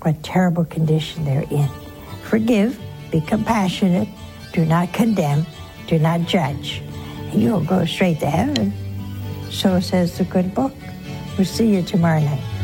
what terrible condition they're in. Forgive, be compassionate, do not condemn, do not judge, and you'll go straight to heaven. So says the good book. We'll see you tomorrow night.